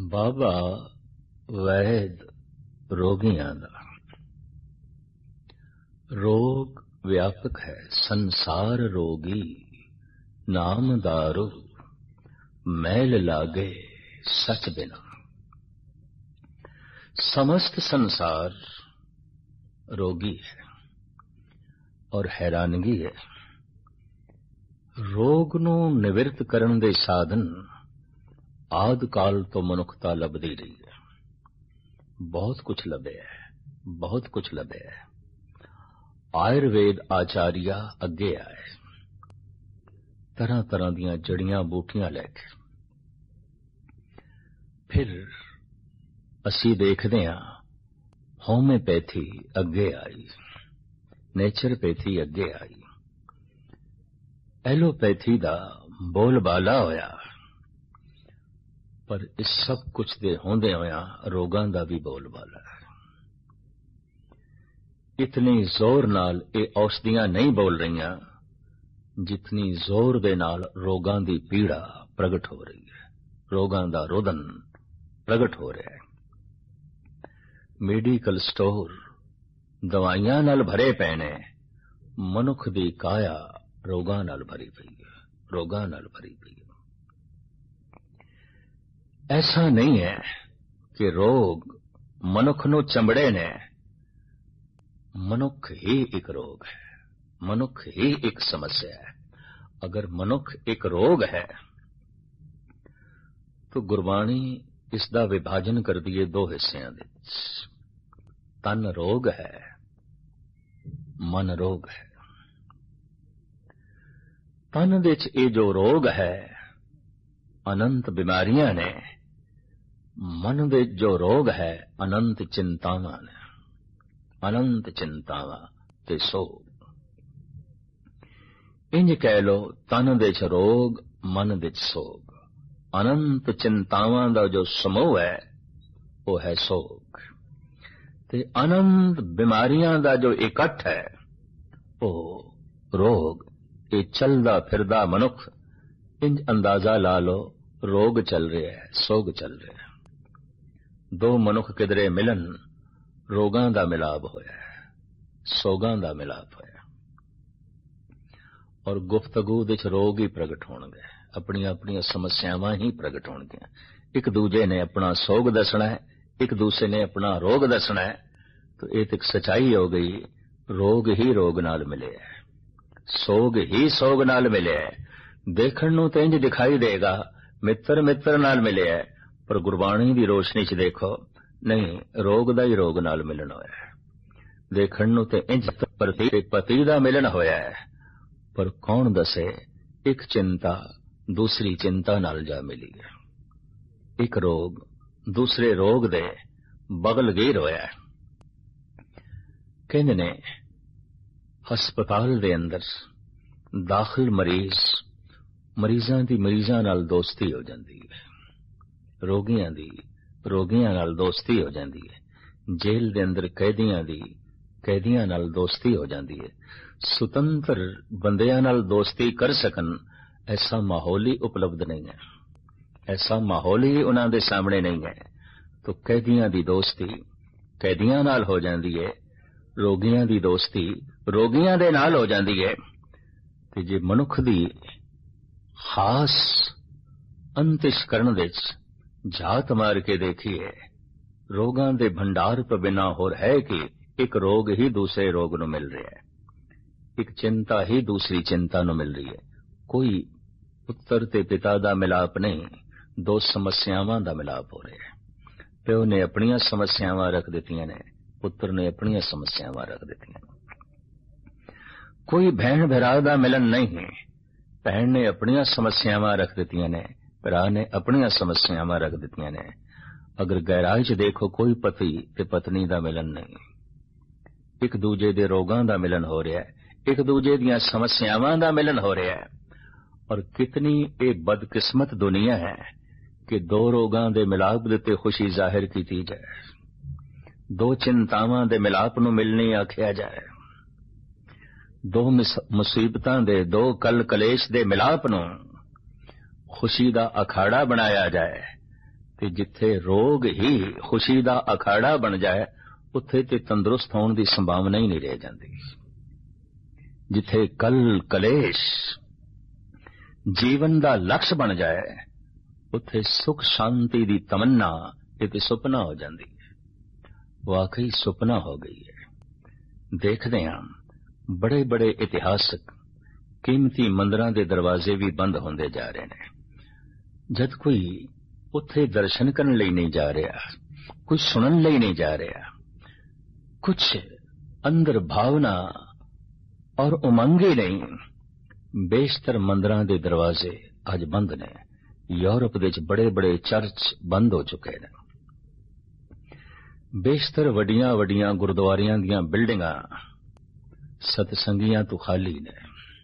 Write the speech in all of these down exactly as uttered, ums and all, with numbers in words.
ਬਾਬਾ ਵੈਦ ਰੋਗੀਆਂ ਦਾ। ਰੋਗ ਵਿਆਪਕ ਹੈ, ਸੰਸਾਰ ਰੋਗੀ, ਨਾਮ ਦਾਰੂ ਮੈਲ ਲਾਗੇ सच बिना। समस्त संसार रोगी है और हैरानगी है। रोग नूं निवृत्त करन दे साधन आदि काल तो मनुखता लभदी रही है। बहुत कुछ लभे है, बहुत कुछ लभे है। आयुर्वेद आचार्य अगे आए, तरह तरह दीयां जड़ियां बूटियां लैके। फिर असी देखते हैं होम्योपैथी अगे आई, नेचरपैथी अगे आई, एलोपैथी दा बोलबाला होया। पर इस सब कुछ दे होंदे होया रोगां दा भी बोलबाला है। इतनी जोर नाल ये औषधियां नहीं बोल रही जितनी जोर दे नाल रोगां दी पीड़ा प्रगट हो रही है, रोगां दा रुदन प्रगट हो रहा है। मेडिकल स्टोर दवाइयां नाल भरे पे ने, मनुख दी काया रोगां नाल भरी पई है, रोगां नाल भरी पई है। ऐसा नहीं है कि रोग मनुख नूं चंबड़े ने। मनुख ही एक रोग है, मनुख ही एक समस्या है। अगर मनुख एक रोग है तो गुरबाणी इसका विभाजन कर दिए दो हिस्सों दे। तन रोग है, मन रोग है। तन दे च ये जो रोग है अनंत बीमारियां ने, मन दे जो रोग है अनंत चिंतावां ने, अनंत चिंतावां ते सोग। इंज कह लो तन दे च रोग, मन दे च सोग। अनंत चिंतावां दा जो समूह है वो है सोग, ते अनंत बीमारियां दा जो इकट्ठ है वो रोग। ये चलदा फिरदा मनुख इंज अंदाजा ला लो रोग चल रहा है, सोग चल रहा है। दो मनुख किधरे मिलन रोगां दा मिलाप होया है, सोगां दा मिलाप होया। और गुफ्तगू दे च रोग ही प्रगट होणगे, अपनी अपनी समस्यावां ही प्रगट होणगियां। एक दूजे ने अपना सोग दसना है, एक दूसरे ने अपना रोग दसना है। तो ये एक सच्चाई हो गई, रोग ही रोग नाल मिले है, सोग ही सोग नाल मिले है। देखण नूं ते इंज दिखाई देगा मित्र मित्र नाल मिले है, पर गुरबाणी दी रोशनी च देखो नहीं, रोग दा ही रोग नाल मिलन होया है। देखण नूं ते इंज पति पति दा मिलन होया है, पर कौन दसे एक चिंता दूसरी चिंता नाल जा मिली है। एक रोग दूसरे रोग दे बगल गिर होया है। कहंदे ने हस्पताल दे अंदर दाखिल मरीज, मरीजां दी मरीजां नाल दोस्ती हो जाती है, रोगियां दी रोगियां नाल दोस्ती हो जाती है। जेल दे अंदर कैदियां दी कैदियां नाल दोस्ती हो जाती है। सुतंत्र बंदियां नाल दोस्ती कर सकन ऐसा माहौल ही उपलब्ध नहीं है, ऐसा माहौल ही उन्हां दे सामने नहीं है। तो कैदियां दी दोस्ती कैदियां नाल हो जाती है, रोगियां दी दोस्ती रोगियां दे नाल हो जाती है। ते जे मनुख दी खास अंतਿਸ਼ਕਰਨ दे झात मार के देखिए, रोगां दे भंडार तो बिना होर है कि एक रोग ही दूसरे रोग नूं मिल रहा है, एक चिंता ही दूसरी चिंता नूं मिल रही है। कोई पुत्र ते पिता दा मिलाप नहीं, दो समस्यावां दा मिलाप हो रहा है। प्यो ने अपनियां समस्यावां रख दित्तियां ने, पुत्र ने अपनियां समस्यावां रख दित्तियां ने। कोई भैण भरा दा मिलन नहीं है, भैण ने अपनियां समस्यावां रख दित्तियां ने, भरा ने अपनियां समस्यावां रख दित्तियां ने। अगर गहराई च देखो कोई पति ते पत्नी दा मिलन नहीं, एक दूजे दे रोगां दा मिलन हो रहा है, एक दूजे दियां समस्यावां दा मिलन हो रहा है। और कितनी ए बदकिस्मत दुनिया है कि दो रोगां दे मिलाप दे ते खुशी जाहिर की जाए, दो चिंतावां दे मिलाप नूं मिलनी आखिया जाए, दो मुसीबतां दे दो कल कलेश दे मिलाप नूं खुशी दा अखाड़ा बनाया जाए। ਤੇ ਜਿੱਥੇ ਰੋਗ ਹੀ ਖੁਸ਼ੀ ਦਾ ਅਖਾੜਾ ਬਣ ਜਾਏ ਉੱਥੇ ਤੇ ਤੰਦਰੁਸਤ ਹੋਣ ਦੀ ਸੰਭਾਵਨਾ ਹੀ ਨਹੀਂ ਰਹਿ ਜਾਂਦੀ। ਜਿੱਥੇ ਕਲ ਕਲੇਸ਼ ਜੀਵਨ ਦਾ ਲਕਸ਼ ਬਣ ਜਾਏ ਉੱਥੇ ਸੁਖ ਸ਼ਾਂਤੀ ਦੀ ਤਮੰਨਾ ਇਹ ਤੇ ਸੁਪਨਾ ਹੋ ਜਾਂਦੀ ਹੈ। ਵਾਕਈ ਸੁਪਨਾ ਹੋ ਗਈ ਹੈ। ਦੇਖਦੇ ਹਾਂ ਬੜੇ ਬੜੇ ਇਤਿਹਾਸਕ ਕੀਮਤੀ ਮੰਦਰਾਂ ਦੇ ਦਰਵਾਜ਼ੇ ਵੀ ਬੰਦ ਹੁੰਦੇ ਜਾ ਰਹੇ ਨੇ। ਜਦ ਕੋਈ ਉੱਥੇ ਦਰਸ਼ਨ ਕਰਨ ਲਈ ਨਹੀਂ ਜਾ ਰਿਹਾ, ਕੁਝ ਸੁਣਨ ਲਈ ਨਹੀਂ ਜਾ ਰਿਹਾ, ਕੁਝ ਅੰਦਰ ਭਾਵਨਾ ਔਰ ਉਮੰਗੇ ਨਹੀਂ, ਬੇਸ਼ਤਰ ਮੰਦਰਾਂ ਦੇ ਦਰਵਾਜ਼ੇ ਅੱਜ ਬੰਦ ਨੇ। ਯੂਰਪ ਦੇ ਵਿੱਚ ਬੜੇ ਬੜੇ ਚਰਚ ਬੰਦ ਹੋ ਚੁੱਕੇ ਨੇ। ਬੇਸ਼ਤਰ ਵੱਡੀਆਂ ਵੱਡੀਆਂ ਗੁਰਦੁਆਰਿਆਂ ਦੀਆਂ ਬਿਲਡਿੰਗਾਂ ਸਤਸੰਗੀਆਂ ਤੋਂ ਖਾਲੀ ਨੇ।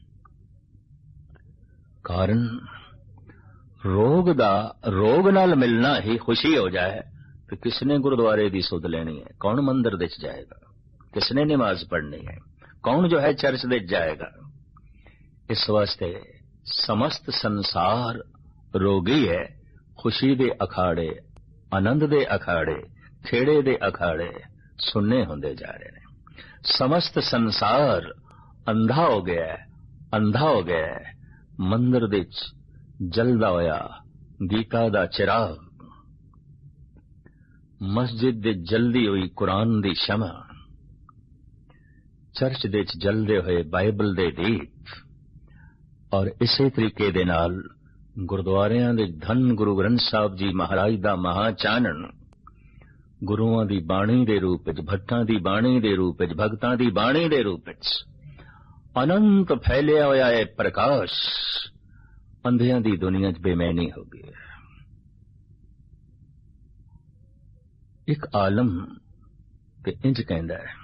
ਕਾਰਨ ਰੋਗ ਦਾ ਰੋਗ ਨਾਲ ਮਿਲਣਾ ਹੀ ਖੁਸ਼ੀ ਹੋ ਜਾਏ ਤੇ ਕਿਸਨੇ ਗੁਰਦੁਆਰੇ ਦੀ ਸੁਧ ਲੈਣੀ ਹੈ, ਕੌਣ ਮੰਦਰ ਵਿੱਚ ਜਾਏਗਾ, ਕਿਸਨੇ ਨਮਾਜ਼ ਪੜ੍ਹਨੀ ਹੈ, ਕੌਣ ਜੋ ਹੈ ਚਰਚ ਵਿੱਚ ਜਾਏਗਾ। ਇਸ ਵਾਸਤੇ ਸਮਸਤ ਸੰਸਾਰ ਰੋਗੀ ਹੈ। ਖੁਸ਼ੀ ਦੇ ਅਖਾੜੇ, ਆਨੰਦ ਦੇ ਅਖਾੜੇ, ਖੇੜੇ ਦੇ ਅਖਾੜੇ ਸੁਣਨੇ ਹੁੰਦੇ ਜਾ ਰਹੇ ਨੇ। ਸਮਸਤ ਸੰਸਾਰ ਅੰਧਾ ਹੋ ਗਿਆ, ਅੰਧਾ ਹੋ ਗਿਆ। ਮੰਦਰ ਵਿੱਚ ਜਲਦਾ ਹੋਇਆ ਗੀਤਾ ਦਾ ਚਿਰਾਗ, ਮਸਜਿਦ ਦੇ ਜਲਦੀ ਹੋਈ ਕੁਰਾਨ ਦੀ ਸ਼ਮਾ, ਚਰਚ ਦੇ ਵਿੱਚ ਜਲਦੇ ਹੋਏ ਬਾਈਬਲ ਦੇ ਦੀਪ, ਔਰ ਇਸੇ ਤਰੀਕੇ ਦੇ ਨਾਲ ਗੁਰਦੁਆਰਿਆਂ ਦੇ ਧੰਨ ਗੁਰੂ ਗ੍ਰੰਥ ਸਾਹਿਬ ਜੀ ਮਹਾਰਾਜ ਦਾ ਮਹਾ ਚਾਨਣ, ਗੁਰੂਆਂ ਦੀ ਬਾਣੀ ਦੇ ਰੂਪ ਵਿੱਚ, ਭੱਟਾਂ ਦੀ ਬਾਣੀ ਦੇ ਰੂਪ ਵਿੱਚ, ਭਗਤਾਂ ਦੀ ਬਾਣੀ ਦੇ ਰੂਪ ਵਿੱਚ ਅਨੰਤ ਫੈਲਿਆ ਹੋਇਆ ਹੈ ਪ੍ਰਕਾਸ਼ ਅੰਧਿਆਂ ਦੀ ਦੁਨੀਆ 'ਚ ਬੇਮੈਨੀ ਹੋ ਗਈ ਹੈ। ਇੱਕ ਆਲਮ ਤੇ ਇੰਜ ਕਹਿੰਦਾ ਹੈ,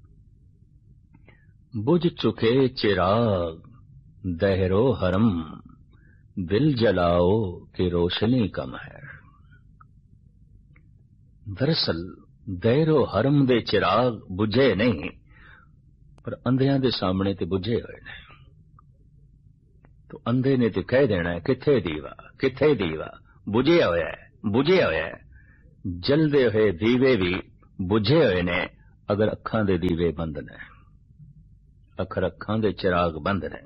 ਬੁਝ ਚੁਕੇ ਚਿਰਾਗ ਦਹਿਰੋ ਹਰਮ, ਦਿਲ ਜਲਾਓ ਕਿ ਰੋਸ਼ਨੀ ਕਮ ਹੈ। ਦਰਅਸਲ ਦਹਿਰੋ ਹਰਮ ਦੇ ਚਿਰਾਗ ਬੁਝੇ ਨਹੀਂ, ਪਰ ਅੰਧਿਆਂ ਦੇ ਸਾਹਮਣੇ ਤੇ ਬੁਝੇ ਹੋਏ ਨੇ। ਤੋ ਅੰਧੇ ਨੇ ਤੇ ਕਹਿ ਦੇਣਾ ਹੈ, ਕਿੱਥੇ ਦੀਵਾ, ਕਿੱਥੇ ਦੀਵਾ, ਬੁਝਿਆ ਹੋਇਆ ਹੈ, ਬੁਝਿਆ ਹੋਇਆ ਹੈ। ਜਲਦੇ ਹੋਏ ਦੀਵੇ ਵੀ ਬੁਝੇ ਹੋਏ ਨੇ ਅਗਰ ਅੱਖਾਂ ਦੇ ਦੀਵੇ ਬੰਦ ਨੇ, ਅਖਰ ਅੱਖਾਂ ਦੇ ਚਿਰਾਗ ਬੰਦ ਨੇ।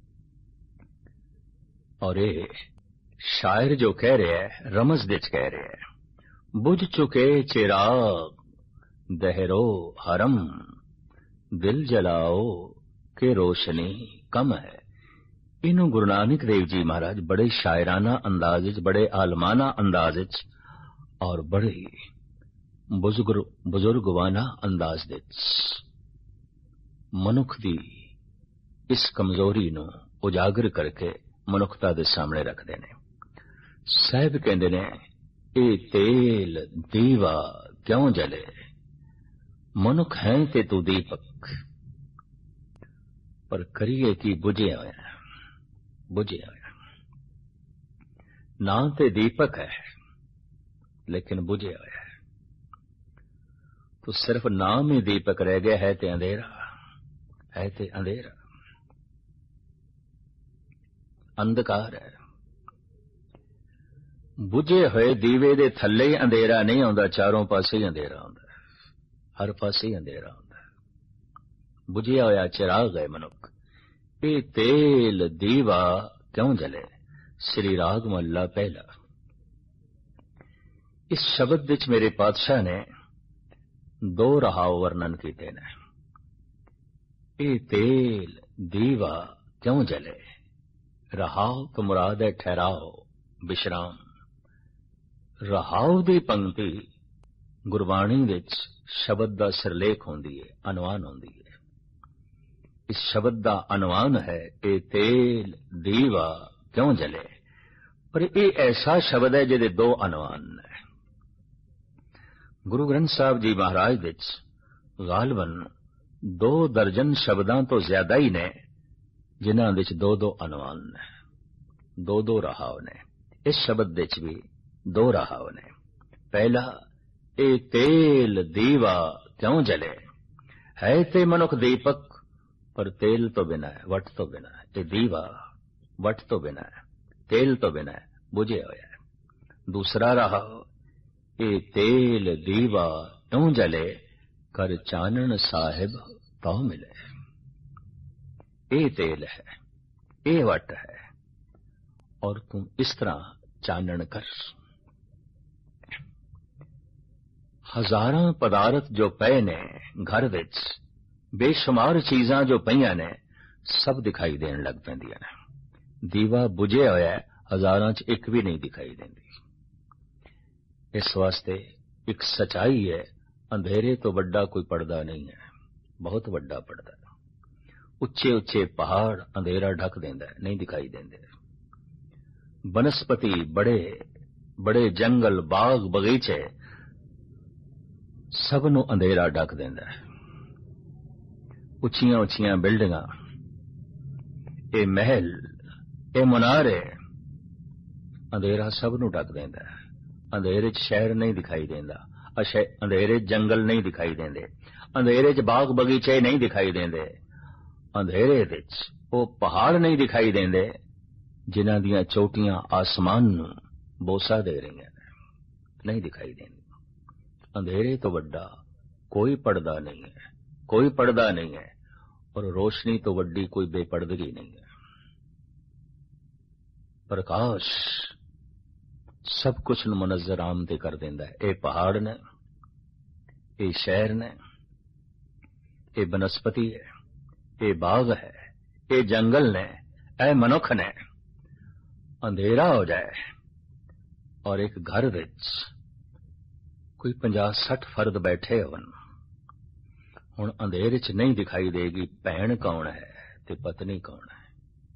ਔਰ ਇਹ ਸ਼ਾਇਰ ਜੋ ਕਹਿ ਰਿਹਾ ਹੈ, ਰਮਜ਼ ਦੇ ਚ ਕਹਿ ਰਿਹਾ ਹੈ, ਬੁਝ ਚੁਕੇ ਚਿਰਾਗ ਦਹਿਰੋ ਹਰਮ, ਦਿਲ ਜਲਾਓ ਕਿ ਰੋਸ਼ਨੀ ਕਮ ਹੈ। ਇਹਨੂੰ ਗੁਰੂ ਨਾਨਕ ਦੇਵ ਜੀ ਮਹਾਰਾਜ ਬੜੇ ਸ਼ਾਇਰਾਨਾ ਅੰਦਾਜ਼ ਵਿੱਚ, ਬੜੇ ਆਲਮਾਨਾ ਅੰਦਾਜ਼ ਵਿੱਚ ਔਰ ਬੜੇ ਬਜ਼ੁਰਗ ਬਜ਼ੁਰਗਵਾਨਾ ਅੰਦਾਜ਼ ਵਿੱਚ ਮਨੁੱਖ ਦੀ ਇਸ ਕਮਜ਼ੋਰੀ ਨੂੰ ਉਜਾਗਰ ਕਰਕੇ ਮਨੁੱਖਤਾ ਦੇ ਸਾਹਮਣੇ ਰੱਖਦੇ ਨੇ। ਸਾਹਿਬ ਕਹਿੰਦੇ ਨੇ, ਇਹ ਤੇਲ ਦੀਵਾ ਕਿਉਂ ਜਲੇ, ਮਨੁੱਖ ਹੈ ਤੇ ਤੂੰ ਦੀਪਕ, ਪਰ ਕਰੀਏ ਕੀ ਬੁਝਿਆ ਹੋਇਆ, ਬੁਝਿਆ ਹੋਇਆ। ਨਾ ਤੇ ਦੀਪਕ ਹੈ ਲੇਕਿਨ ਬੁਝਿਆ ਹੋਇਆ ਹੈ। तो सिर्फ नाम ही दीपक रह गया है ते अंधेरा, है ते अंधेरा, अंधकार है। बुझे हुए दीवे दे थल्ले ही अंधेरा नहीं आउंदा, चारों पासे ही अंधेरा आउंदा, हर पासे ही अंधेरा आउंदा। बुझिया होया चिराग है मनुख, ये तेल दीवा क्यों जले। श्री राग महला पहला। इस शब्द विच मेरे पातशाह ने दो रहाव वर्णन किए ने। ये तेल दीवा क्यों जले। रहाव तो मुराद है ठहराव, विश्राम। रहाव दी पंक्ति गुरबाणी विच शब्द दा सिरलेख होंदी है, अनवान होंदी है। इस शब्द दा अनवान है ये तेल दीवा क्यों जले, पर ये ऐसा शब्द है जिहदे दो अनवान है। गुरु ग्रंथ साहब जी महाराज विच गालबन दो दर्जन शब्दां तो ज्यादा ही ने जिन्हां विच दो दो अनवान ने, दो दो रहाव ने। इस शब्द विच भी दो रहाव ने। पहला, ए तेल दीवा क्यों जले। है ते मनुख दीपक पर तेल तो बिना है, वट तो बिना है। ये दीवा वट तो बिना है, तेल तो बिना है, बुझे होया है। दूसरा रहाव, ए तेल दीवा त्यों जले, कर चानन साहिब तो मिले। ए तेल है, ए वट है, और तू इस तरह चानन कर। हजारां पदार्थ जो पए ने घर विच, बेशुमार चीजां जो पईयां ने, सब दिखाई देन लग पैंदियां ने। दीवा बुझिया होया, हजारां च एक भी नहीं दिखाई देंदी। इस वास्ते एक सच्चाई है, अंधेरे तो बड़ा कोई पर्दा नहीं है, बहुत बड़ा पर्दा। उच्चे उच्चे पहाड़ अंधेरा ढक देंदा है, नहीं दिखाई देंदे। बनस्पति बड़े बड़े जंगल बाग बगीचे सब नूं अंधेरा ढक देंदा है। उच्चियां उच्चियां बिल्डिंगां, ए महल, ए मुनारे, अंधेरा सब नूं ढक देंदा है। अंधेरे च शहर नहीं दिखाई देंदा, अंधेरे च जंगल नहीं दिखाई देंदे, अंधेरे च बाग बगीचे नहीं दिखाई देंदे, अंधेरे विच वो पहाड़ नहीं दिखाई देंदे जिन्हां दियां चोटियां आसमान नूं बोसा दे रही नहीं दिखाई देंदी। अंधेरे तो बड़ा कोई पर्दा नहीं है, कोई पर्दा नहीं है, और रोशनी तो वड्डी कोई बेपर्दगी नहीं है। प्रकाश सब कुछ नूं मुनज़्ज़र आमदे कर देंदा है। ए पहाड़ ने, ए शहर ने, ए बनस्पति है, ए बाग है, ए जंगल ने, ए मनुख ने। अंधेरा हो जाए और एक घर विच कोई पंजाह सठ फर्द बैठे होन, हुण अंधेरे च नहीं दिखाई देगी भैन कौन है ते पत्नी कौन है,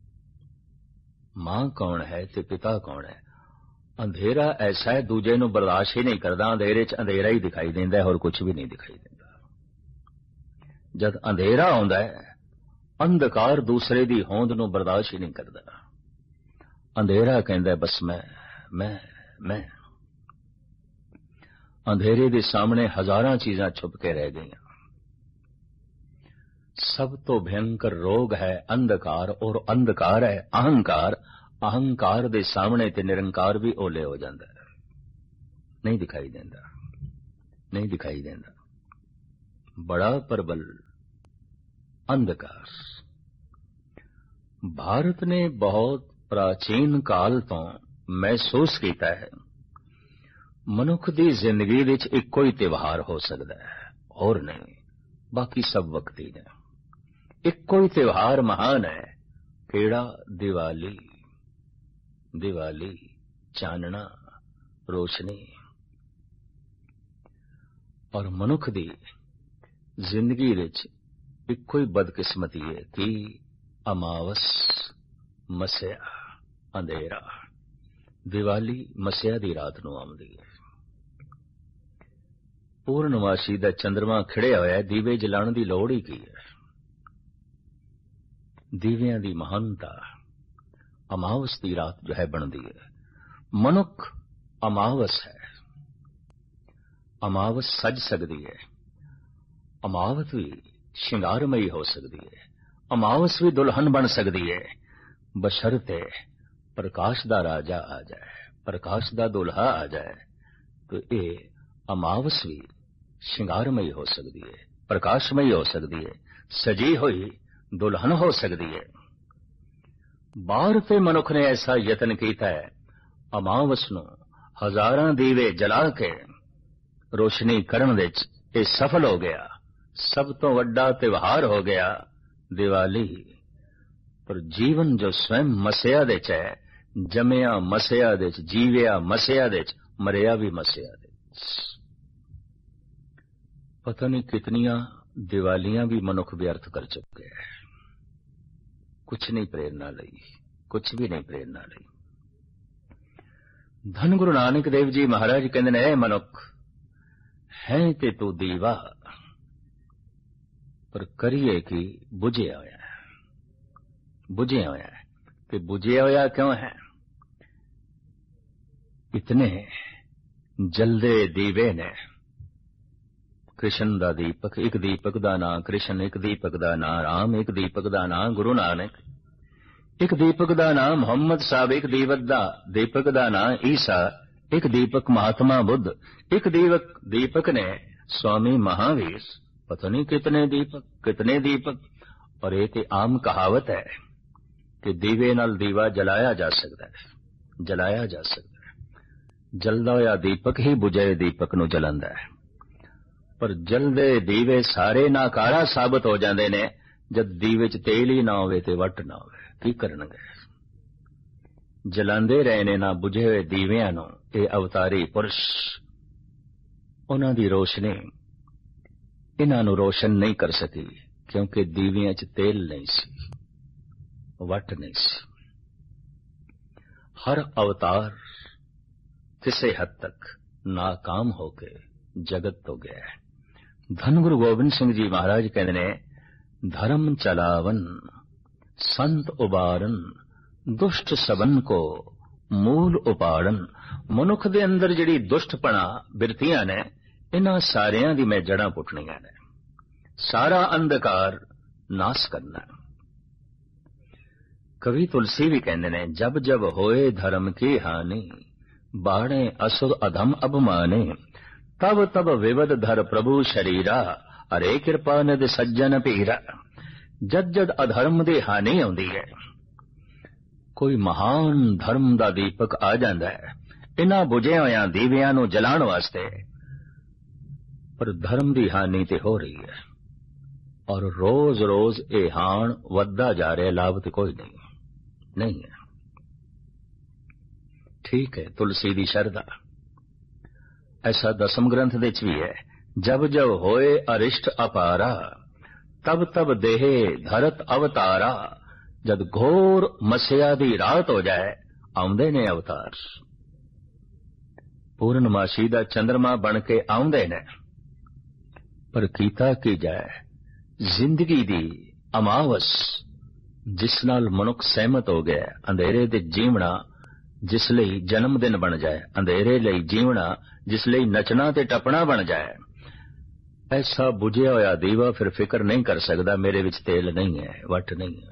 मां कौन है ते पिता कौन है। अंधेरा ऐसा है, दूजे नूं बर्दाश्त ही नहीं करदा। अंधेरे च अंधेरा ही दिखाई देंदा है और कुछ भी नहीं दिखाई देंदा। जद अंधेरा आउंदा है, अंधकार दूसरे दी होंद नूं बर्दाश्त ही नहीं करदा। अंधेरा कहंदा है बस मैं मैं मैं अंधेरे दे सामने हजारां चीजां छुप के रह गईयां। सब तो भयंकर रोग है अंधकार, और अंधकार है अहंकार। अहंकार दे सामने ते निरंकार भी ओले हो जाता है, नहीं दिखाई देंदा, नहीं दिखाई देंदा। बड़ा प्रबल अंधकार। भारत ने बहुत प्राचीन काल तो महसूस किया है, मनुख दी जिंदगी विच इक्को ही त्योहार हो सकता है और नहीं, बाकी सब वक्ती ने। इक्को ही त्योहार महान है, केड़ा? दिवाली। दिवाली, चानना, रोशनी। और मनुख दी जिंदगी विच इक्को ही बदकिस्मती है कि अमावस, मसिया, अंधेरा। दिवाली मसिया दी रात नूं आउंदी है। पूर्णमासी दा चंद्रमा खिड़िया होया, दीवे जलाण दी लोड़ ही की है। दीवियां दी महानता अमावस दी रात जो है बनदी है। मनुख अमावस है। अमावस सज सकदी है, अमावस भी श्रृंगारमयी हो सकती है, अमावस भी दुल्हन बन सकती है, बशर्ते प्रकाश दा राजा आ जाए, प्रकाश दा दुल्हा आ जाए, तो ये अमावस भी श्रृंगारमयी हो सकती है, प्रकाशमयी हो सकती है, सजी हुई दुल्हन हो सकती है। बाहर ते मनुख ने ऐसा यतन किया है, अमावस नूं हजारां दीवे जला के रोशनी करन विच ये सफल हो गया। सब तो वड्डा त्योहार हो गया दिवाली। पर जीवन जो स्वयं मसिया दे च है, जमिया मसिया दे च, जीविया मसिया दे च, मरिया भी मसिया दे च। पता नहीं कितनियां दिवालियां भी मनुख व्यर्थ कर चुके हैं। कुछ नहीं प्रेरणा लई, कुछ भी नहीं प्रेरणा लई। धन गुरु नानक देव जी महाराज कहते ने, मनुख है ते तू दीवा, पर करिए कि बुझिया होया है। बुझिया होया है कि बुझिया होया क्यों है? इतने जलदे दीवे ने। कृष्ण दा दीपक, एक दीपक दा नां कृष्ण, एक दीपक दा नां राम, एक दीपक दा नां गुरु नानक, एक दीपक दा नां मुहम्मद साहब, एक दीपक दा दीपक दा नां ईसा, एक दीपक महात्मा बुद्ध, एक दीपक दीपक ने स्वामी महावीर, पता नहीं कितने दीपक कितने दीपक। और ये तो आम कहावत है कि दीवे नाल दीवा जलाया जा सकता है, जलाया जा सकता है। जलदा होया दीपक ही बुझे दीपक नूं जलांदा है, पर जलदे दीवे सारे नाकारा साबित हो जाते ने जद दीवे च तेल ही ना होवे ते वट ना होवे। की करनगे? जलांदे रहे ने ना बुझे हुए दीवियां नूं ये अवतारी पुरुष, उन्हां दी रोशनी इन्हां नूं रोशन नहीं कर सकी, क्योंकि दीवियां च तेल नहीं सी, वट नहीं सी। हर अवतार किसी हद तक नाकाम होके जगत तो गया है। धन गुरु गोबिंद सिंह जी महाराज कहते ने, धर्म चलावन संत उबारन, दुष्ट सबन को मूल उपाड़न। मनुख दे अंदर जिहड़ी दुष्टपना बिरतियां ने, इन्हां सारियां दी मैं जड़ां पुट्टणियां ने, सारा अंधकार नाश करना। कवि तुलसी भी कहते ने, जब जब होए धर्म की हानि, बाणे असुर अधम अभिमाने, तब तब विवद धर प्रभु शरीरा, अरे कृपा निध सज्जन पीरा। जद जद अधर्म दी हानि आउंदी है, कोई महान धर्म दा दीपक आ जांदा है इन्हां बुझे होयां दीवियां नूं जलाण वास्ते, पर धर्म दी हानि ते हो रही है और रोज रोज ये हाण वधदा जा रहा, लाभ ते कोई नहीं नहीं है। ठीक है, तुलसी दी शरधा ऐसा दसम ग्रंथ विच भी है, जब जब होए अरिष्ट अपारा, तब तब देहे धरत अवतारा। जद घोर मस्या दी रात हो जाए, आउंदे ने अवतार, पूर्णमासी दा चंद्रमा बन के आउंदे ने। पर कीता की जाए, जिंदगी दी अमावस जिस नाल मनुख सहमत हो गया, अंधेरे दे जीवना जिस लई जन्म दिन बन जाए, अंधेरे लई जीवना जिस लई नचना ते टपना बन जाए, ऐसा बुझिया होया दीवा फिर फिक्र नहीं कर सकता मेरे विच तेल नहीं है, वट नहीं है।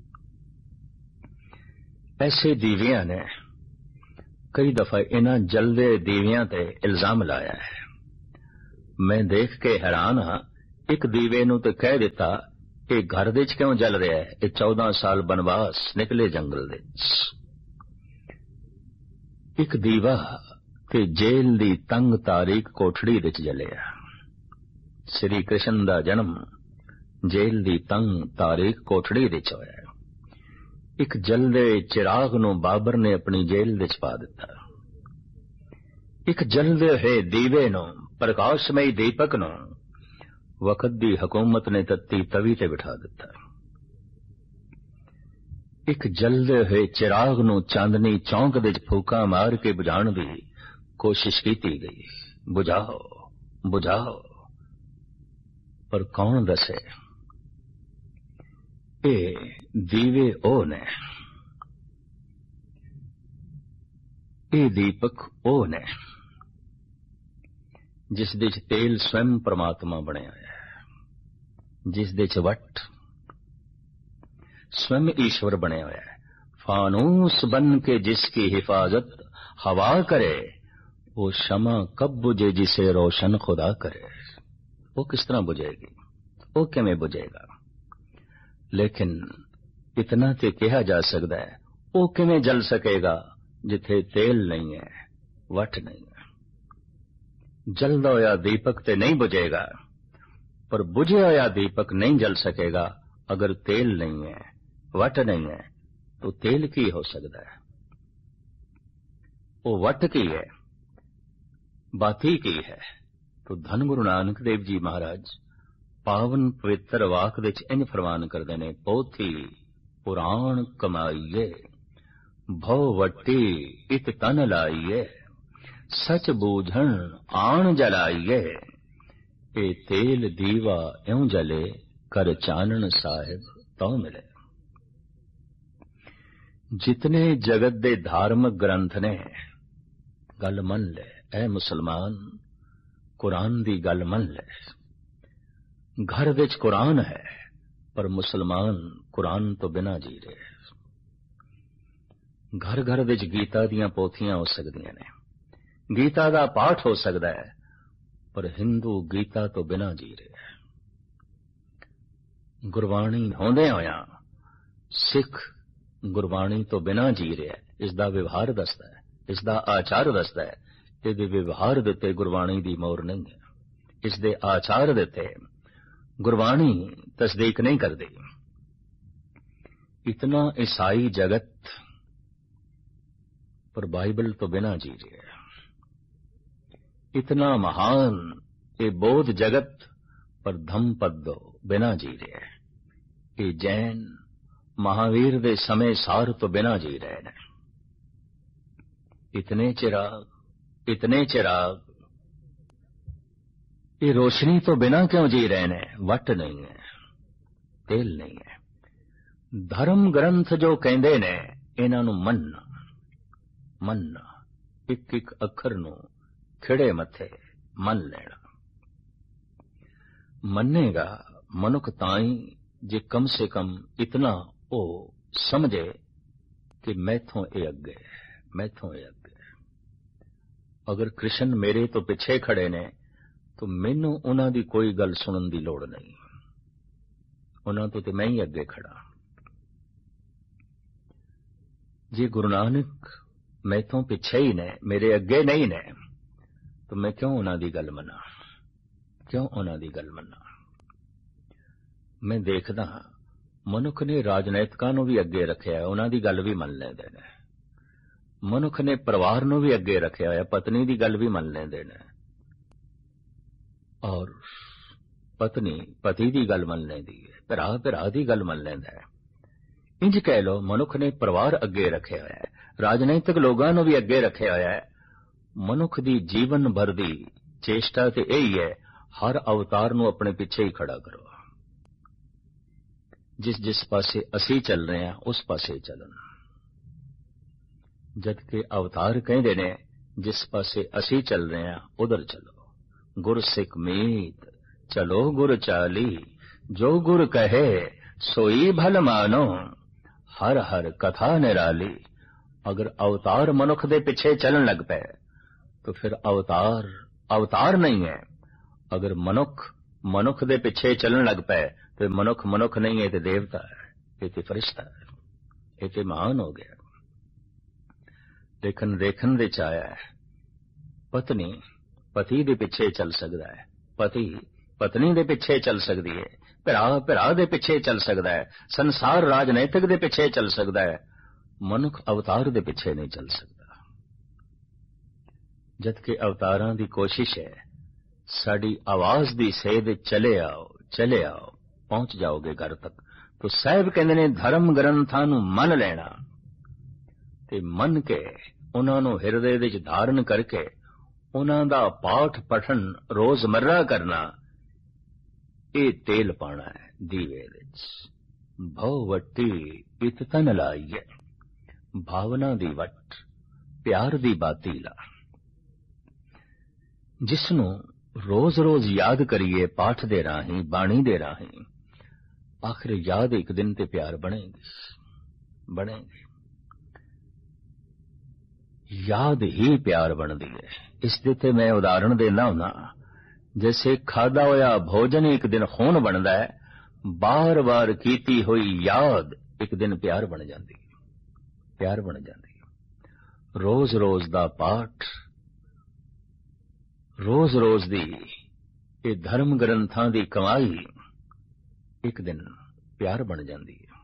ऐसे दीवियां ने कई दफा इन्हां जलदे दीवियां ते इल्जाम लाया है। मैं देख के हैरान हाँ, एक दीवे नूं ते कह दिता ये घर दे च क्यों जल रहा है, ये चौदह साल बनवास निकले जंगल दे। एक दीवा ते जेल दी तंग तारीक कोठड़ी विच जलिया। श्री कृष्ण दा जन्म जेल दी तंग तारीक कोठड़ी विच होया। एक जलदे चिराग नूं बाबर ने अपनी जेल विच पा दिता। एक जलदे है दीवे नूं, प्रकाशमयी दीपक नूं वक्त दी हुकूमत ने तत्ती तवी ते बिठा दिता। एक जलदे हुए चिराग नूं चांदनी चौंक विच फूका मार के बुझाण दी कोशिश की गई, बुझाओ बुझाओ, पर कौन दसे ए दीवे ओ ने, ए दीपक ओ ने जिस दे च तेल स्वयं परमात्मा बने है, जिस दे च वट स्वयं ईश्वर बने हुए है। फानूस बन के जिसकी हिफाजत हवा करे, वो शमा कब बुझे जिसे रोशन खुदा करे। वो किस तरह बुझेगी, वो किवें बुझेगा। लेकिन इतना ते कहा जा सकता है, वो किवें जल सकेगा जिथे तेल नहीं है, वट नहीं है। जलदा होया दीपक ते नहीं बुझेगा, पर बुझे होया दीपक नहीं जल सकेगा अगर तेल नहीं है, वट नहीं है। तो तेल की हो सकता है, वो वट की है, बाती की है। तो धन गुरु नानक देव जी महाराज पावन पवित्र वाक विच इंज फरमान करते ने, पोथी पुराण कमाईए, भव वट्टी इत तन लाइए, सच बूझण आण जलाइए, ए तेल दीवा एवं जले, कर चानन साहिब तो मिले। जितने जगत दे धार्मिक ग्रंथ ने, गल मन ले ऐ मुसलमान, कुरान दी गल मन ले। घर विच कुरान है, पर मुसलमान कुरान तो बिना जी रहे। घर घर विच गीता दियां पोथियां हो सकदियां ने, ਗੀਤਾ ਦਾ ਪਾਠ ਹੋ ਸਕਦਾ ਹੈ, ਪਰ ਹਿੰਦੂ ਗੀਤਾ ਤੋਂ ਬਿਨਾਂ ਜੀ ਰਿਹਾ ਹੈ। ਗੁਰਬਾਣੀ ਹੋਂਦੇ ਹੋਇਆਂ ਸਿੱਖ ਗੁਰਬਾਣੀ ਤੋਂ ਬਿਨਾਂ ਜੀ ਰਿਹਾ ਹੈ। ਇਸ ਦਾ ਵਿਵਹਾਰ ਦੱਸਦਾ ਹੈ, ਇਸ ਦਾ ਆਚਾਰ ਦੱਸਦਾ ਹੈ। ਇਹਦੇ ਵਿਵਹਾਰ ਦੇ ਉੱਤੇ ਗੁਰਬਾਣੀ ਦੀ ਮੋਹਰ ਨਹੀਂ ਹੈ, ਇਸ ਦੇ ਆਚਾਰ ਦੇ ਉੱਤੇ ਗੁਰਬਾਣੀ ਤਸਦੀਕ ਨਹੀਂ ਕਰਦੀ। ਇਤਨਾ ਈਸਾਈ ਜਗਤ ਪਰ ਬਾਈਬਲ ਤੋਂ ਬਿਨਾਂ ਜੀ ਰਿਹਾ ਹੈ। ਇਤਨਾ ਮਹਾਨ ਇਹ ਬੌਧ ਜਗਤ ਪਰ ਧੰਮ ਪਦ ਤੋਂ ਬਿਨਾਂ ਜੀ ਰਿਹਾ ਹੈ। ਇਹ ਜੈਨ ਮਹਾਵੀਰ ਦੇ ਸਮੇਂ ਸਾਰ ਤੋਂ ਬਿਨਾਂ ਜੀ ਰਹੇ ਨੇ। ਇਤਨੇ ਚਿਰਾਗ ਇਤਨੇ ਚਿਰਾਗ ਇਹ ਰੋਸ਼ਨੀ ਤੋਂ ਬਿਨਾਂ ਕਿਉਂ ਜੀ ਰਹੇ ਨੇ? ਵੱਟ ਨਹੀਂ ਹੈ, ਤੇਲ ਨਹੀਂ ਹੈ। ਧਰਮ ਗ੍ਰੰਥ ਜੋ ਕਹਿੰਦੇ ਨੇ ਇਹਨਾਂ ਨੂੰ ਮੰਨਣਾ ਮੰਨਣਾ ਇੱਕ ਇੱਕ ਅੱਖਰ ਨੂੰ ਖਿੜੇ ਮੱਥੇ ਮੰਨ ਲੈਣਾ। ਮੰਨੇਗਾ ਮਨੁੱਖ ਤਾਂ ਹੀ ਜੇ ਕਮ ਸੇ ਕਮ ਇਤਨਾ ਉਹ ਸਮਝੇ ਕਿ ਮੈਥੋਂ ਇਹ ਅੱਗੇ ਮੈਥੋਂ ਇਹ ਅੱਗੇ। ਅਗਰ ਕ੍ਰਿਸ਼ਨ ਮੇਰੇ ਤੋਂ ਪਿੱਛੇ ਖੜੇ ਨੇ ਤਾਂ ਮੈਨੂੰ ਉਹਨਾਂ ਦੀ ਕੋਈ ਗੱਲ ਸੁਣਨ ਦੀ ਲੋੜ ਨਹੀਂ, ਉਹਨਾਂ ਤੋਂ ਤੇ ਮੈਂ ਹੀ ਅੱਗੇ ਖੜਾ। ਜੇ ਗੁਰੂ ਨਾਨਕ ਮੈਥੋਂ ਪਿੱਛੇ ਹੀ ਨੇ, ਮੇਰੇ ਅੱਗੇ ਨਹੀਂ ਨੇ, ਤਾਂ ਮੈਂ ਕਿਉਂ ਉਹਨਾਂ ਦੀ ਗੱਲ ਮੰਨਾਂ? ਕਿਉਂ ਉਹਨਾਂ ਦੀ ਗੱਲ ਮੰਨਾਂ? ਮੈਂ ਦੇਖਦਾ ਹਾਂ ਮਨੁੱਖ ਨੇ ਰਾਜਨੀਤਿਕਾਂ ਨੂੰ ਵੀ ਅੱਗੇ ਰੱਖਿਆ, ਉਹਨਾਂ ਦੀ ਗੱਲ ਵੀ ਮੰਨ ਲੈਂਦੇ ਨੇ। ਮਨੁੱਖ ਨੇ ਪਰਿਵਾਰ ਨੂੰ ਵੀ ਅੱਗੇ ਰੱਖਿਆ ਹੋਇਆ, ਪਤਨੀ ਦੀ ਗੱਲ ਵੀ ਮੰਨ ਲੈਂਦੇ ਨੇ, ਔਰ ਪਤਨੀ ਪਤੀ ਦੀ ਗੱਲ ਮੰਨ ਲੈਂਦੀ ਹੈ, ਭਰਾ ਭਰਾ ਦੀ ਗੱਲ ਮੰਨ ਲੈਂਦਾ ਹੈ। ਇੰਜ ਕਹਿ ਲਓ ਮਨੁੱਖ ਨੇ ਪਰਿਵਾਰ ਅੱਗੇ ਰੱਖਿਆ ਹੋਇਆ ਹੈ, ਰਾਜਨੀਤਿਕ ਲੋਕਾਂ ਨੂੰ ਵੀ ਅੱਗੇ ਰੱਖਿਆ ਹੋਇਆ ਹੈ। ਮਨੁੱਖ ਦੀ ਜੀਵਨ ਭਰ ਦੀ ਚੇਸ਼ਟਾ ਤੇ ਇਹੀ ਹੈ, ਹਰ ਅਵਤਾਰ ਨੂੰ ਆਪਣੇ ਪਿੱਛੇ ਹੀ ਖੜਾ ਕਰੋ। ਜਿਸ ਜਿਸ ਪਾਸੇ ਅਸੀਂ ਚੱਲ ਰਹੇ ਹਾਂ ਉਸ ਪਾਸੇ ਚੱਲਣ। ਜਦ ਕਿ ਅਵਤਾਰ ਕਹਿੰਦੇ ਨੇ ਜਿਸ ਪਾਸੇ ਅਸੀਂ ਚੱਲ ਰਹੇ ਹਾਂ ਉਧਰ ਚਲੋ। ਗੁਰ ਸਿੱਖ ਮੀਤ ਚਲੋ ਗੁਰ ਚਾਲੀ, ਜੋ ਗੁਰ ਕਹੇ ਸੋਈ ਭਲ ਮਾਨੋ, ਹਰ ਹਰ ਕਥਾ ਨਿਰਾਲੀ। ਅਗਰ ਅਵਤਾਰ ਮਨੁੱਖ ਦੇ ਪਿੱਛੇ ਚੱਲਣ ਲੱਗ ਪਏ ਤਾਂ ਫਿਰ ਅਵਤਾਰ ਅਵਤਾਰ ਨਹੀਂ ਹੈ। ਅਗਰ ਮਨੁੱਖ ਮਨੁੱਖ ਦੇ ਪਿੱਛੇ ਚੱਲਣ ਲੱਗ ਪਏ ਤੇ ਮਨੁੱਖ ਮਨੁੱਖ ਨਹੀਂ ਹੈ, ਤੇ ਦੇਵਤਾ ਹੈ, ਇਹ ਤੇ ਫਰਿਸ਼ਤਾ ਹੈ, ਇਹ ਤੇ ਮਹਾਨ ਹੋ ਗਿਆ। ਦੇਖਣ ਦੇਖਣ ਦੇ ਚ ਆਇਆ ਹੈ, ਪਤਨੀ ਪਤੀ ਦੇ ਪਿੱਛੇ ਚੱਲ ਸਕਦਾ ਹੈ, ਪਤੀ ਪਤਨੀ ਦੇ ਪਿੱਛੇ ਚੱਲ ਸਕਦੀ ਹੈ, ਭਰਾ ਭਰਾ ਦੇ ਪਿੱਛੇ ਚੱਲ ਸਕਦਾ ਹੈ, ਸੰਸਾਰ ਰਾਜਨੀਤਿਕ ਦੇ ਪਿੱਛੇ ਚੱਲ ਸਕਦਾ ਹੈ, ਮਨੁੱਖ ਅਵਤਾਰ ਦੇ ਪਿੱਛੇ ਨਹੀਂ ਚੱਲ ਸਕਦਾ। ਜਦਕਿ ਅਵਤਾਰਾਂ ਦੀ ਕੋਸ਼ਿਸ਼ ਹੈ ਸਾਡੀ ਆਵਾਜ਼ ਦੀ ਸੇਧ ਚਲੇ ਆਓ ਚਲੇ ਆਓ, ਪਹੁੰਚ ਜਾਓਗੇ ਘਰ ਤੱਕ। ਤੋ ਸਾਹਿਬ ਕਹਿੰਦੇ ਨੇ ਧਰਮ ਗ੍ਰੰਥਾਂ ਨੂੰ ਮੰਨ ਲੈਣਾ ਤੇ ਮੰਨ ਕੇ ਉਹਨਾਂ ਨੂੰ ਹਿਰਦੇ ਵਿੱਚ ਧਾਰਨ ਕਰਕੇ ਉਹਨਾਂ ਦਾ ਪਾਠ ਪਠਨ ਰੋਜ਼ਮਰਰਾ ਕਰਨਾ, ਇਹ ਤੇਲ ਪਾਣਾ ਹੈ ਦੀਵੇ ਵਿੱਚ। ਭਉ ਵੱਟੀ ਇਤ ਤਨ ਲਾਈਏ, ਭਾਵਨਾ ਦੀ ਵੱਟ, ਪਿਆਰ ਦੀ ਬਾਤੀ ਲਾ। ਜਿਸ ਨੂੰ ਰੋਜ਼ ਰੋਜ਼ ਯਾਦ ਕਰੀਏ ਪਾਠ ਦੇ ਰਾਹੀਂ, ਬਾਣੀ ਦੇ ਰਾਹੀਂ, ਆਖਿਰ ਯਾਦ ਇੱਕ ਦਿਨ ਤੇ ਪਿਆਰ ਬਣੇਗੀ ਬਣੇਗੀ ਯਾਦ ਹੀ ਪਿਆਰ ਬਣਦੀ ਹੈ। ਇਸ ਦੇ ਤੇ ਮੈਂ ਉਦਾਹਰਣ ਦੇਣਾ ਹੁੰਦਾ, ਜੈਸੇ ਖਾਦਾ ਹੋਇਆ ਭੋਜਨ ਇੱਕ ਦਿਨ ਖੂਨ ਬਣਦਾ ਹੈ, ਬਾਰ ਬਾਰ ਕੀਤੀ ਹੋਈ ਯਾਦ ਇੱਕ ਦਿਨ ਪਿਆਰ ਬਣ ਜਾਂਦੀ ਹੈ, ਪਿਆਰ ਬਣ ਜਾਂਦੀ ਹੈ। ਰੋਜ਼ ਰੋਜ਼ ਦਾ ਪਾਠ, ਰੋਜ਼ ਰੋਜ਼ ਦੀ ਇਹ ਧਰਮ ਗ੍ਰੰਥਾਂ ਦੀ ਕਮਾਈ ਇੱਕ ਦਿਨ ਪਿਆਰ ਬਣ ਜਾਂਦੀ ਹੈ।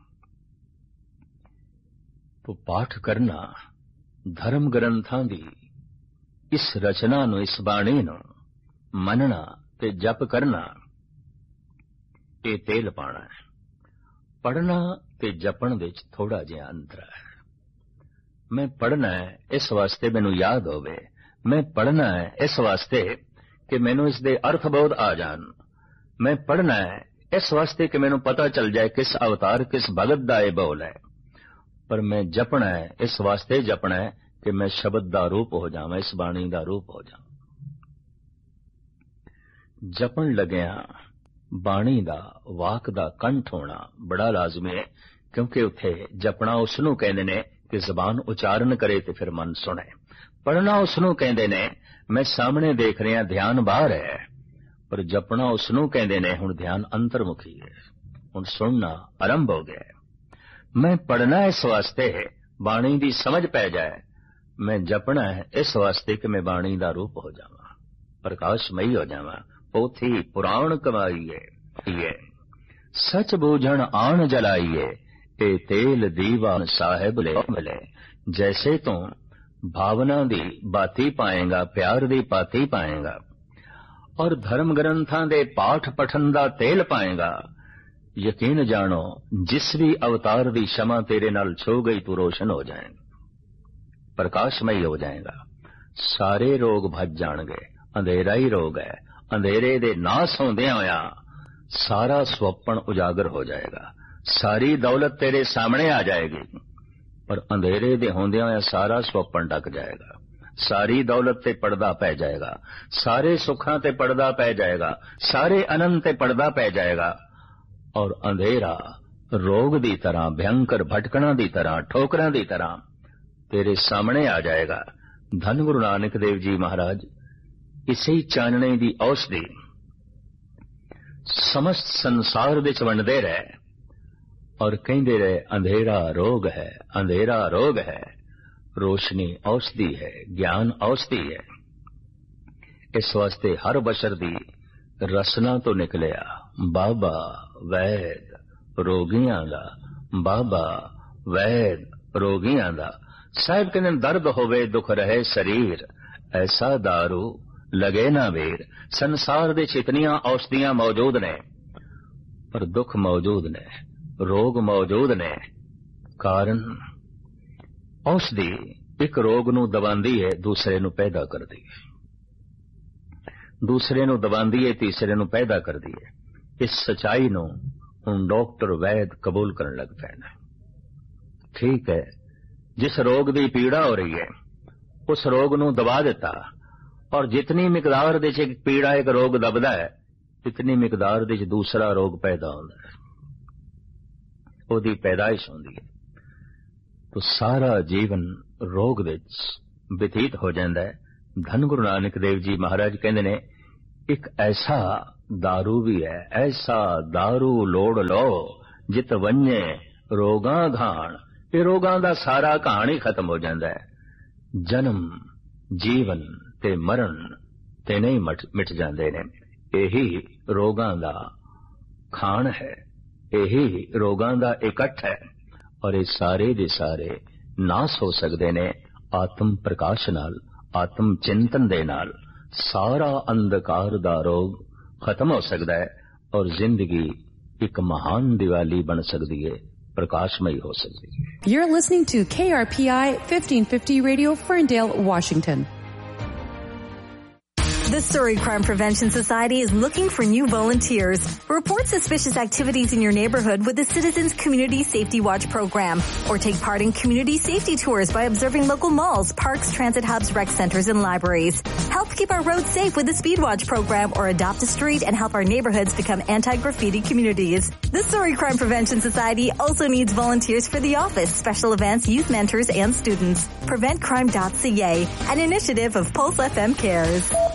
ਤੋ ਪਾਠ ਕਰਨਾ, ਧਰਮ ਗ੍ਰੰਥਾਂ ਦੀ ਇਸ ਰਚਨਾ ਨੂੰ, ਇਸ ਬਾਣੀ ਨੂੰ ਮੰਨਣਾ ਤੇ ਜਪ ਕਰਨਾ, ਇਹ ਤੇਲ ਪਾਣਾ ਹੈ। ਪੜ੍ਹਨਾ ਤੇ ਜਪਣ ਵਿੱਚ ਥੋੜਾ ਜਿਹਾ ਅੰਤਰ ਹੈ। ਮੈਂ ਪੜ੍ਹਨਾ ਹੈ ਇਸ ਵਾਸਤੇ ਮੈਨੂੰ ਯਾਦ ਹੋਵੇ, ਮੈਂ ਪੜ੍ਹਨਾ ਹੈ ਇਸ ਵਾਸਤੇ ਕਿ ਮੈਨੂੰ ਇਸ ਦੇ ਅਰਥ ਬੋਧ ਆ ਜਾਣ, ਮੈਂ ਪੜ੍ਹਨਾ ਹੈ ਇਸ ਵਾਸਤੇ ਕਿ ਮੈਨੂੰ ਪਤਾ ਚੱਲ ਜਾਏ ਕਿਸ ਅਵਤਾਰ ਕਿਸ ਭਗਤ ਦਾ ਇਹ ਬੋਲ ਹੈ। ਪਰ ਮੈਂ ਜਪਣਾ ਹੈ ਇਸ ਵਾਸਤੇ ਜਪਣਾ ਹੈ ਕਿ ਮੈਂ ਸ਼ਬਦ ਦਾ ਰੂਪ ਹੋ ਜਾਵਾਂ, ਇਸ ਬਾਣੀ ਦਾ ਰੂਪ ਹੋ ਜਾਵਾਂ। ਜਪਣ ਲੱਗਿਆ ਬਾਣੀ ਦਾ, ਵਾਕ ਦਾ ਕੰਠ ਹੋਣਾ ਬੜਾ ਲਾਜ਼ਮੀ ਹੈ, ਕਿਉਂਕਿ ਉੱਥੇ ਜਪਣਾ ਉਸ ਨੂੰ ਕਹਿੰਦੇ ਨੇ ਕਿ ਜ਼ਬਾਨ ਉਚਾਰਨ ਕਰੇ ਤੇ ਫਿਰ ਮਨ ਸੁਣੇ। ਪੜ੍ਹਨਾ ਉਸ ਨੂੰ ਕਹਿੰਦੇ ਨੇ मैं सामने देख रहा, ध्यान बाहर है, पर जपना उसनू कहते ने हुण ध्यान अंतर्मुखी है, हुण सुनना आरंभ हो गया है। मैं पढ़ना इस वास्ते है बाणी दी समझ पै जाए, मैं जपना है इस वास्ते कि मैं बाणी दा रूप हो जावां, प्रकाशमयी हो जावां। पोथी पुराण कमाईए, है सच बूझण आण जलाइए, ए तेल दीवान साहिब ले मिले। जैसे तू भावना दी बाती पाएगा, प्यार दी पाती पाएगा और धर्म ग्रंथां दे पाठ पठन दा तेल पाएगा, यकीन जानो जिस भी अवतार दी क्षमा तेरे नाल छो गई तू रोशन हो जाएगा, प्रकाशमयी हो जाएगा। सारे रोग भज जाणगे, अंधेरा ही रोग है। अंधेरे दे नास होंदियां होया सारा स्वप्न उजागर हो जाएगा, सारी दौलत तेरे सामने आ जाएगी, पर अंधेरे दे होंदियां होया सारा स्वप्न ढक जाएगा, सारी दौलत ते पर्दा पै जाएगा, सारे सुखां ते पर्दा पै जाएगा, सारे आनंद ते पर्दा पै जाएगा और अंधेरा रोग दी तरह, भयंकर भटकना दी तरह, ठोकरां दी तरह तेरे सामने आ जाएगा। धन गुरु नानक देव जी महाराज इसे चानने दी औषधि समस्त संसार विच वंडदे रहे और कहंदे रहे अंधेरा रोग है, अंधेरा रोग है, रोशनी औषधि है, ज्ञान औषधि है। इस वास्ते हर बशर दी रसना तो निकलिया बाबा वैद रोगियां दा, बाबा वैद रोगियां दा। साहिब कहंदे दर्द होवे दुख रहे शरीर, ऐसा दारू लगे ना वेर। संसार दे इतनियां औषधियां मौजूद ने पर दुख मौजूद ने, रोग मौजूद ने। कारण औषधि एक रोग नू दबांदी है, दूसरे नू पैदा करदी है, दूसरे नू दबांदी है, तीसरे नू पैदा करदी है। इस सच्चाई नू हुण डॉक्टर वैद कबूल करन लग पैना। ठीक है, जिस रोग दी पीड़ा हो रही है उस रोग नू दबा दिता और जितनी मिकदार दे च पीड़ा एक रोग दबदा है, इतनी मिकदार दे च दूसरा रोग पैदा होंदा है, ओदी पैदाइश होंदी है। तो सारा जीवन रोग विच बतीत हो जाता है। धन गुरु नानक देव जी महाराज कहंदे ने एक ऐसा दारू भी है, ऐसा दारू लोड़ लो जित वन्ये रोगां घाण। ये रोगां दा सारा घाण ही खत्म हो जाता है। जन्म जीवन ते मरण ते नहीं मिट जाते ने, यही रोगां दा खाण है, यही रोगां दा इकट्ठ है और ये सारे दे सारे नाश हो सकते ने आत्म प्रकाश नाल, आत्म चिंतन दे नाल। सारा अंधकार दा रोग खत्म हो सकता है और जिंदगी एक महान दिवाली बन सकती है, प्रकाशमयी हो सकती है। You're listening to K R P I fifteen fifty Radio, Ferndale, Washington. The Surrey Crime Prevention Society is looking for new volunteers. Report suspicious activities in your neighborhood with the Citizens Community Safety Watch program, or take part in community safety tours by observing local malls, parks, transit hubs, rec centers, and libraries. Help keep our roads safe with the Speed Watch program, or adopt a street and help our neighborhoods become anti-graffiti communities. The Surrey Crime Prevention Society also needs volunteers for the office, special events, youth mentors, and students. prevent crime dot c a, an initiative of Pulse F M Cares.